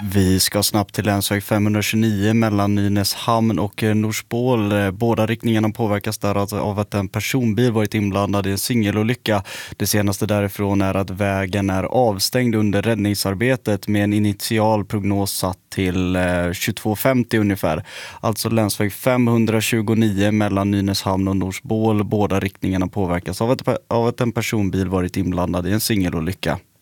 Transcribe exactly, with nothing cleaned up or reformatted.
Vi ska snabbt till länsväg femhundratjugonio mellan Nynäshamn och Norsbål. Båda riktningarna påverkas där av att en personbil varit inblandad i en singelolycka. Det senaste därifrån är att vägen är avstängd under räddningsarbetet med en initial prognos satt till tjugotvå femtio ungefär. Alltså länsväg femhundratjugonio mellan Nynäshamn och Norsbål. Båda riktningarna påverkas av att, av att en personbil varit inblandad i en singelolycka.